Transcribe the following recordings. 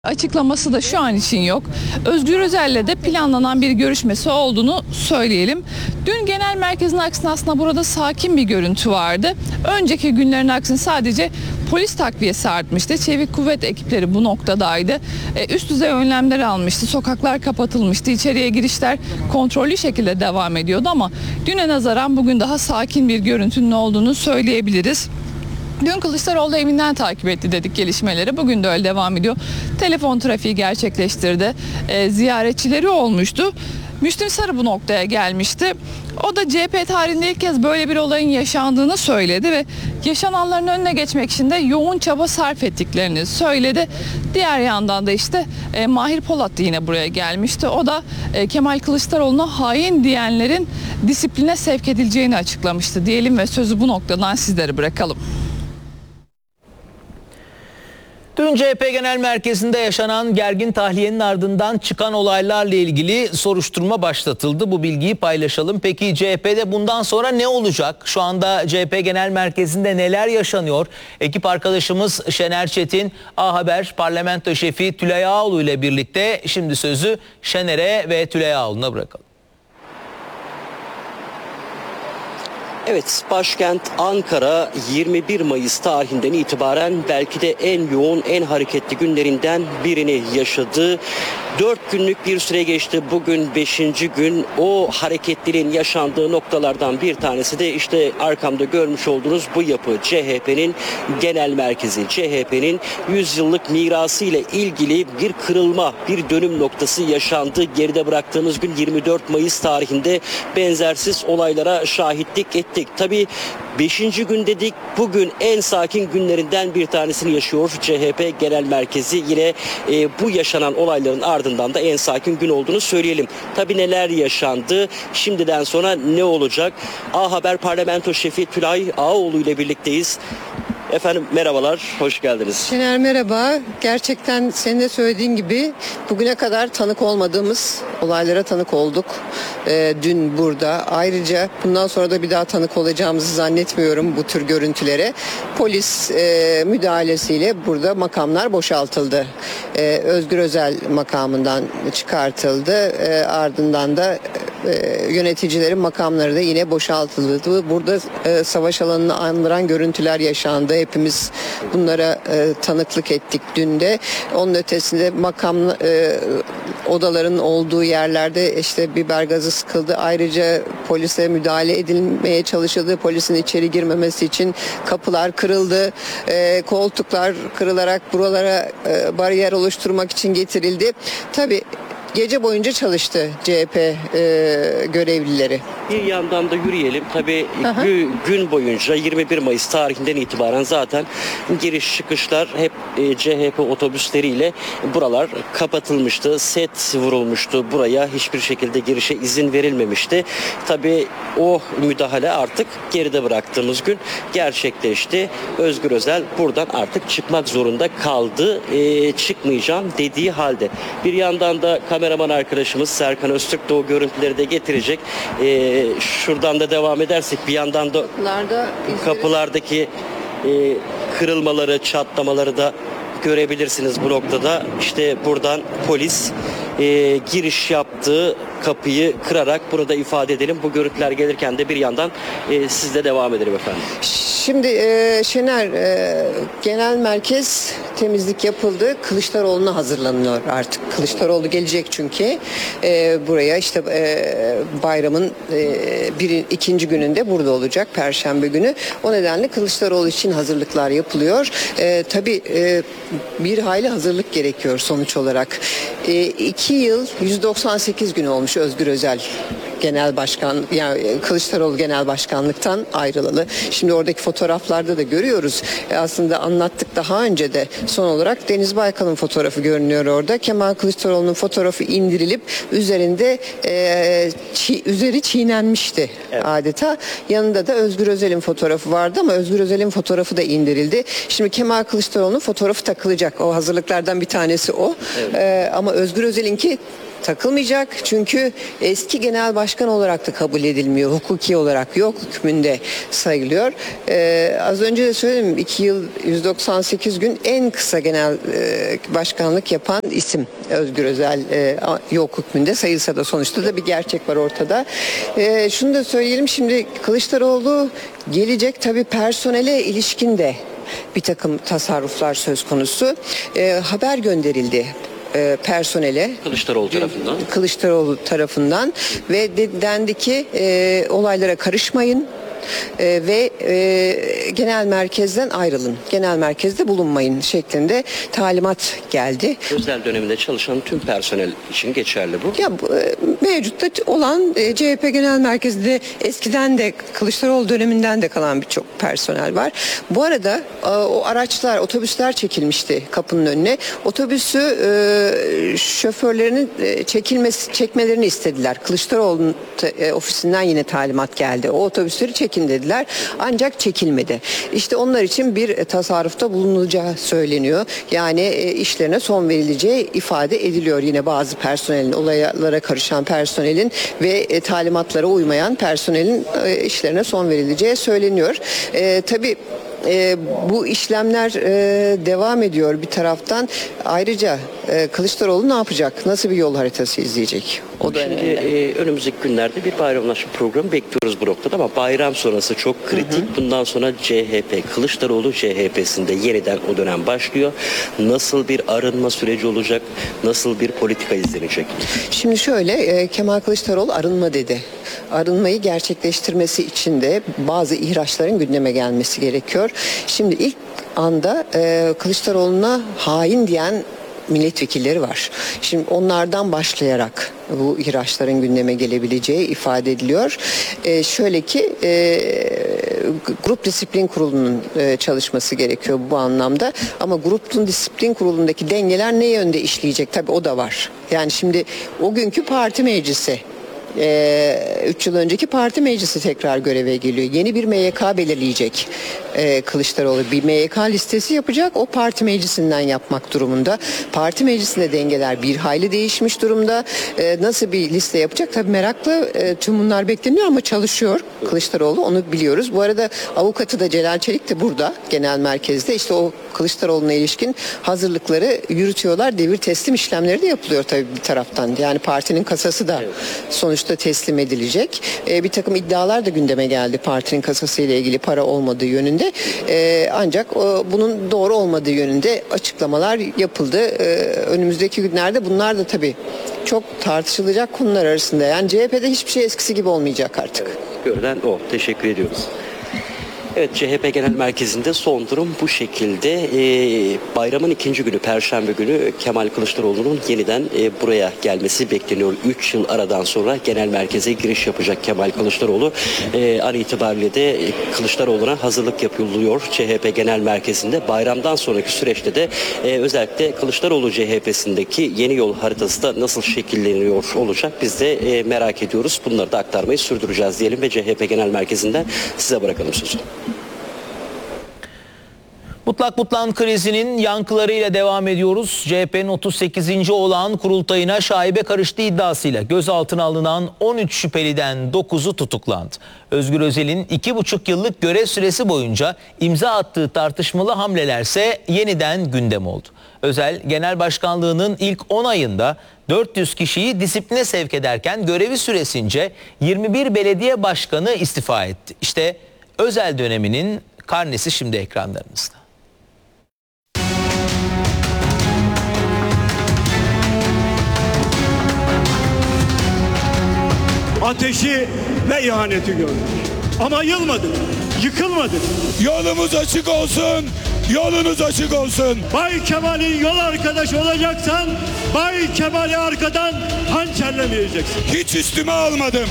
Açıklaması da şu an için yok. Özgür Özel'le de planlanan bir görüşmesi olduğunu söyleyelim. Dün genel merkezin aksine aslında burada sakin bir görüntü vardı. Önceki günlerin aksine sadece polis takviyesi artmıştı. Çevik kuvvet ekipleri bu noktadaydı. Üst düzey önlemler almıştı. Sokaklar kapatılmıştı. İçeriye girişler kontrollü şekilde devam ediyordu ama düne nazaran bugün daha sakin bir görüntünün olduğunu söyleyebiliriz. Dün Kılıçdaroğlu evinden takip etti dedik gelişmeleri. Bugün de öyle devam ediyor. Telefon trafiği gerçekleştirdi. Ziyaretçileri olmuştu. Müslüm Sarı bu noktaya gelmişti. O da CHP tarihinde ilk kez böyle bir olayın yaşandığını söyledi ve yaşananların önüne geçmek için de yoğun çaba sarf ettiklerini söyledi. Diğer yandan da işte Mahir Polat da yine buraya gelmişti. O da Kemal Kılıçdaroğlu'na hain diyenlerin disipline sevk edileceğini açıklamıştı diyelim ve sözü bu noktadan sizlere bırakalım. Dün CHP Genel Merkezi'nde yaşanan gergin tahliyenin ardından çıkan olaylarla ilgili soruşturma başlatıldı. Bu bilgiyi paylaşalım. Peki CHP'de bundan sonra ne olacak? Şu anda CHP Genel Merkezi'nde neler yaşanıyor? Ekip arkadaşımız Şener Çetin, A Haber Parlamento Şefi Tülay Ağoğlu ile birlikte şimdi sözü Şener'e ve Tülay Ağoğlu'na bırakalım. Evet, başkent Ankara 21 Mayıs tarihinden itibaren belki de en yoğun, en hareketli günlerinden birini yaşadı. 4 günlük bir süre geçti. Bugün 5. gün. O hareketliliğin yaşandığı noktalardan bir tanesi de işte arkamda görmüş olduğunuz bu yapı. CHP'nin genel merkezi. CHP'nin 100 yıllık mirası ile ilgili bir kırılma, bir dönüm noktası yaşandı. Geride bıraktığımız gün 24 Mayıs tarihinde benzersiz olaylara şahitlik ettik. Tabii 5. gün dedik, bugün en sakin günlerinden bir tanesini yaşıyor CHP Genel Merkezi. Yine bu yaşanan olayların ardından da en sakin gün olduğunu söyleyelim. Tabii neler yaşandı, şimdiden sonra ne olacak? A Haber Parlamento Şefi Tülay Ağoğlu ile birlikteyiz. Efendim merhabalar, hoş geldiniz. Şener merhaba. Gerçekten senin de söylediğin gibi bugüne kadar tanık olmadığımız olaylara tanık olduk. Dün burada. Ayrıca bundan sonra da bir daha tanık olacağımızı zannetmiyorum bu tür görüntülere. Polis müdahalesiyle burada makamlar boşaltıldı. Özgür Özel makamından çıkartıldı. Ardından da yöneticilerin makamları da yine boşaltıldı. Burada savaş alanını andıran görüntüler yaşandı. Hepimiz bunlara tanıklık ettik dün de. Onun ötesinde makam odaların olduğu yerlerde işte biber gazı sıkıldı. Ayrıca polise müdahale edilmeye çalışıldı. Polisin içeri girmemesi için kapılar kırıldı. Koltuklar kırılarak buralara bariyer oluşturmak için getirildi. Tabii gece boyunca çalıştı CHP görevlileri. Bir yandan da yürüyelim. Tabii gün boyunca 21 Mayıs tarihinden itibaren zaten giriş çıkışlar hep CHP otobüsleriyle buralar kapatılmıştı. Set vurulmuştu buraya. Hiçbir şekilde girişe izin verilmemişti. Tabii o müdahale artık geride bıraktığımız gün gerçekleşti. Özgür Özel buradan artık çıkmak zorunda kaldı. Çıkmayacağım dediği halde. Bir yandan da kameraman arkadaşımız Serkan Öztürk de o görüntüleri de getirecek. Şuradan da devam edersek bir yandan da kapılardaki kırılmaları, çatlamaları da görebilirsiniz bu noktada. İşte buradan polis giriş yaptığı kapıyı kırarak burada ifade edelim. Bu görüntüler gelirken de bir yandan sizle devam edelim efendim. Şimdi Şener, genel merkez temizlik yapıldı. Kılıçdaroğlu'na hazırlanıyor artık. Kılıçdaroğlu gelecek çünkü buraya işte bayramın ikinci gününde burada olacak. Perşembe günü. O nedenle Kılıçdaroğlu için hazırlıklar yapılıyor. Tabii bir hayli hazırlık gerekiyor sonuç olarak. 2 yıl 198 gün olmuş Özgür Özel genel başkan, yani Kılıçdaroğlu genel başkanlıktan ayrılalı. Şimdi oradaki fotoğraflarda da görüyoruz. Aslında anlattık daha önce de. Son olarak Deniz Baykal'ın fotoğrafı görünüyor orada. Kemal Kılıçdaroğlu'nun fotoğrafı indirilip üzerinde üzeri çiğnenmişti adeta. Yanında da Özgür Özel'in fotoğrafı vardı ama Özgür Özel'in fotoğrafı da indirildi. Şimdi Kemal Kılıçdaroğlu'nun fotoğrafı takılacak. O hazırlıklardan bir tanesi o. Evet. Ama Özgür Özel'inki takılmayacak. Çünkü eski genel başkan olarak da kabul edilmiyor. Hukuki olarak yok hükmünde sayılıyor. Az önce de söyledim, 2 yıl 198 gün en kısa genel başkanlık yapan isim Özgür Özel, yok hükmünde sayılsa da sonuçta da bir gerçek var ortada. Şunu da söyleyelim, şimdi Kılıçdaroğlu gelecek, tabii personele ilişkin de bir takım tasarruflar söz konusu. Haber gönderildi personele Kılıçdaroğlu tarafından ve dendi ki olaylara karışmayın ve genel merkezden ayrılın, genel merkezde bulunmayın şeklinde talimat geldi. Özel döneminde çalışan tüm personel için geçerli bu. Ya mevcutta olan CHP Genel Merkezi'nde eskiden de Kılıçdaroğlu döneminden de kalan birçok personel var. Bu arada o araçlar, otobüsler çekilmişti kapının önüne. Otobüsü şoförlerinin çekmelerini istediler. Kılıçdaroğlu'nun ofisinden yine talimat geldi. O otobüsleri çekin dediler. Ancak çekilmedi. İşte onlar için bir tasarrufta bulunacağı söyleniyor. Yani işlerine son verileceği ifade ediliyor. Yine bazı personelin, olaylara karışan personelin ve talimatlara uymayan personelin işlerine son verileceği söyleniyor. Tabii bu işlemler devam ediyor bir taraftan. Ayrıca Kılıçdaroğlu ne yapacak? Nasıl bir yol haritası izleyecek? O Şimdi önümüzdeki günlerde bir bayramlaşma programı bekliyoruz bu noktada ama bayram sonrası çok kritik. Bundan sonra CHP, Kılıçdaroğlu CHP'sinde yeniden o dönem başlıyor. Nasıl bir arınma süreci olacak? Nasıl bir politika izlenecek? Şimdi şöyle, Kemal Kılıçdaroğlu arınma dedi. Arınmayı gerçekleştirmesi için de bazı ihraçların gündeme gelmesi gerekiyor. Şimdi ilk anda Kılıçdaroğlu'na hain diyen milletvekilleri var. Şimdi onlardan başlayarak bu ihraçların gündeme gelebileceği ifade ediliyor. Şöyle ki Grup Disiplin Kurulu'nun çalışması gerekiyor bu anlamda. Ama Grup Disiplin Kurulu'ndaki dengeler ne yönde işleyecek? Tabii o da var. Yani şimdi o günkü parti meclisi, 3 yıl önceki parti meclisi tekrar göreve geliyor. Yeni bir MYK belirleyecek Kılıçdaroğlu. Bir MYK listesi yapacak. O parti meclisinden yapmak durumunda. Parti meclisinde dengeler bir hayli değişmiş durumda. Nasıl bir liste yapacak? Tabii merakla tüm bunlar bekleniyor ama çalışıyor Kılıçdaroğlu. Onu biliyoruz. Bu arada avukatı da Celal Çelik de burada genel merkezde. İşte o Kılıçdaroğlu'na ilişkin hazırlıkları yürütüyorlar. Devir teslim işlemleri de yapılıyor tabii bir taraftan. Yani partinin kasası da sonuçta teslim edilecek. Bir takım iddialar da gündeme geldi partinin kasası ile ilgili, para olmadığı yönünde. Ancak bunun doğru olmadığı yönünde açıklamalar yapıldı. Önümüzdeki günlerde bunlar da tabii çok tartışılacak konular arasında. Yani CHP'de hiçbir şey eskisi gibi olmayacak artık. Görülen o. Teşekkür ediyoruz. Evet, CHP Genel Merkezi'nde son durum bu şekilde. Bayramın ikinci günü, Perşembe günü Kemal Kılıçdaroğlu'nun yeniden buraya gelmesi bekleniyor. 3 yıl aradan sonra genel merkeze giriş yapacak Kemal Kılıçdaroğlu. An itibariyle de Kılıçdaroğlu'na hazırlık yapılıyor CHP Genel Merkezi'nde. Bayramdan sonraki süreçte de özellikle Kılıçdaroğlu CHP'sindeki yeni yol haritası da nasıl şekilleniyor olacak biz de merak ediyoruz. Bunları da aktarmayı sürdüreceğiz diyelim ve CHP Genel Merkezi'nden size bırakalım sözü. Mutlak Mutlan krizinin yankılarıyla devam ediyoruz. CHP'nin 38. olağan kurultayına şaibe karıştığı iddiasıyla gözaltına alınan 13 şüpheliden 9'u tutuklandı. Özgür Özel'in 2,5 yıllık görev süresi boyunca imza attığı tartışmalı hamlelerse yeniden gündem oldu. Özel, genel başkanlığının ilk 10 ayında 400 kişiyi disipline sevk ederken görevi süresince 21 belediye başkanı istifa etti. İşte Özel döneminin karnesi şimdi ekranlarınızda. Ateşi ve ihaneti gördük. Ama yılmadık, yıkılmadık. Yolumuz açık olsun, yolunuz açık olsun. Bay Kemal'in yol arkadaşı olacaksan, Bay Kemal'i arkadan hançerlemeyeceksin. Hiç üstüme almadım.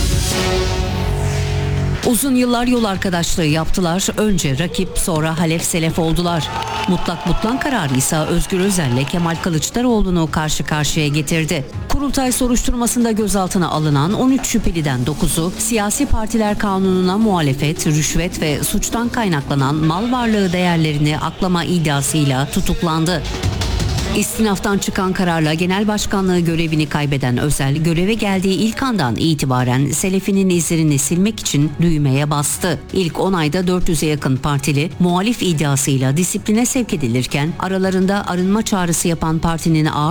Uzun yıllar yol arkadaşlığı yaptılar. Önce rakip, sonra halef selef oldular. Mutlak Mutlan kararı ise Özgür Özel'le Kemal Kılıçdaroğlu'nu karşı karşıya getirdi. Kurultay soruşturmasında gözaltına alınan 13 şüpheliden 9'u siyasi partiler kanununa muhalefet, rüşvet ve suçtan kaynaklanan mal varlığı değerlerini aklama iddiasıyla tutuklandı. İstinaftan çıkan kararla genel başkanlığı görevini kaybeden Özel, göreve geldiği ilk andan itibaren Selefi'nin izlerini silmek için düğmeye bastı. İlk 10 ayda 400'e yakın partili muhalif iddiasıyla disipline sevk edilirken aralarında arınma çağrısı yapan partinin ağır